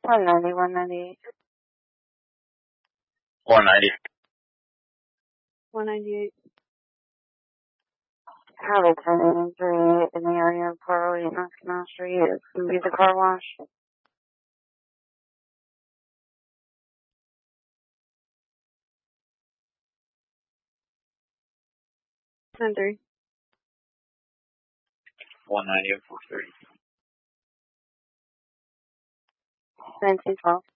190, 198. 190. 198. Hamilton 3 in the area of 408 North Canal Street. It's going to be the car wash. 10-3. 190 and 430. 1912.